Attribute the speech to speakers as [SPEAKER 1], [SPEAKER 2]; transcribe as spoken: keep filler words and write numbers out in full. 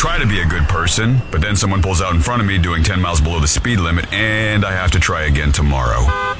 [SPEAKER 1] try to be a good person, but then someone pulls out in front of me doing ten miles below the speed limit, and I have to try again tomorrow.